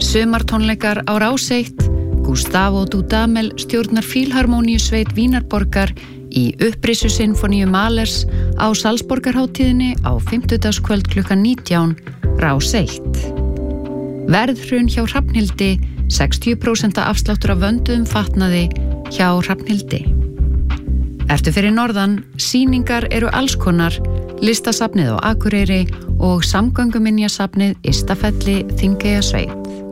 Sumartónleikar á Rás 1. Gustavo Dudamel stjórnar Fílharmóníusveit Vínarborgar í upprisu sinfoníu Mahlers á Salzborgarhátíðinni á fimmtudagskvöld klukkan 19, Rás 1. Verðhrun hjá Hrafnhildi, 60% afsláttur af vönduðum fatnaði hjá Hrafnhildi. Ertu fyrir norðan, sýningar eru allskonar, listasafnið á Akureyri og samgönguminjasafnið Ystafelli Þingeyjasveit.